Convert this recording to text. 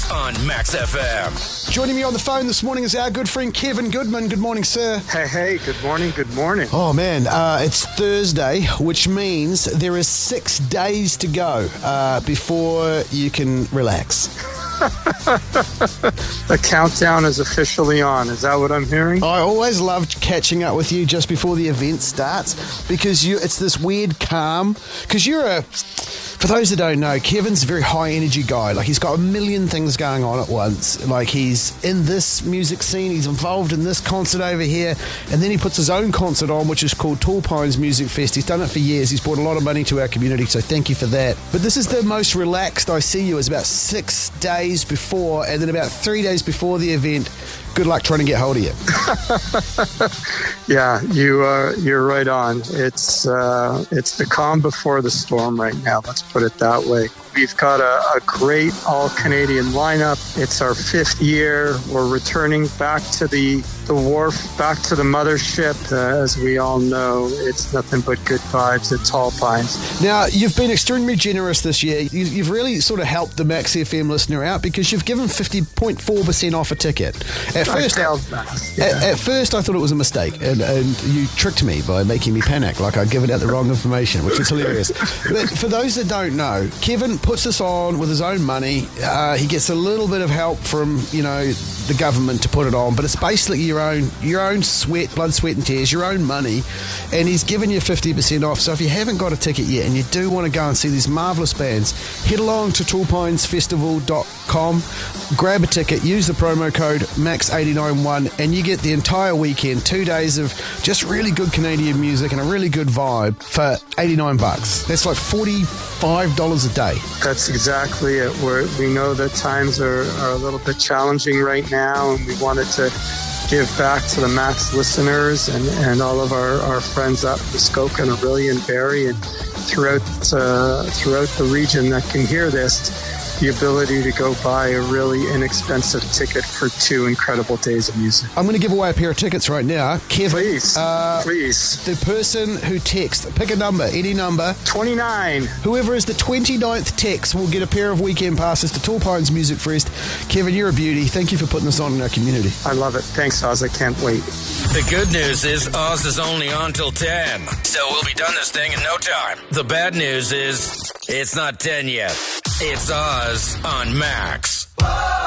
on Max FM. Joining me on the phone this morning is our good friend Kevin Goodman. Good morning, sir. Hey, good morning. Oh, man, it's Thursday, which means there is 6 days to go before you can relax. The countdown is officially on. Is that what I'm hearing? I always loved catching up with you just before the event starts because it's this weird calm. Because for those that don't know, Kevin's a very high energy guy. Like, he's got a million things going on at once. Like, he's in this music scene, he's involved in this concert over here, and then he puts his own concert on, which is called Tall Pines Music Fest. He's done it for years. He's brought a lot of money to our community, so thank you for that. But this is the most relaxed I see you, is about 6 days before, and then about 3 days before the event. Good luck trying to get hold of you. Yeah, you're right on. It's the calm before the storm right now. Let's put it that way. We've got a great all-Canadian lineup. It's our 5th year. We're returning back to the wharf, back to the mothership. As we all know, it's nothing but good vibes at Tall Pines. Now, you've been extremely generous this year. You've really sort of helped the Max FM listener out because you've given 50.4% off a ticket. At first, I thought it was a mistake, and you tricked me by making me panic like I'd given out the wrong information, which is hilarious. But for those that don't know, Kevin puts this on with his own money. He gets a little bit of help from, the government to put it on, but it's basically your own sweat, blood, sweat and tears, your own money, and he's given you 50% off. So if you haven't got a ticket yet and you do want to go and see these marvellous bands, head along to tallpinesfestival.com, grab a ticket, use the promo code MAX891, and you get the entire weekend, 2 days of just really good Canadian music and a really good vibe for $89. That's like $45 a day. That's exactly it. We know that times are a little bit challenging right now, and we wanted to give back to the Max listeners and all of our friends up in Muskoka and Orillia and Barrie and throughout the region that can hear this, the ability to go buy a really inexpensive ticket for 2 incredible days of music. I'm going to give away a pair of tickets right now. Kevin, please. The person who texts, pick a number, any number. 29. Whoever is the 29th text will get a pair of weekend passes to Tall Pines Music Fest. Kevin, you're a beauty. Thank you for putting this on in our community. I love it. Thanks, Oz. I can't wait. The good news is Oz is only on till 10, so we'll be done this thing in no time. The bad news is it's not 10 yet. It's Oz on Max.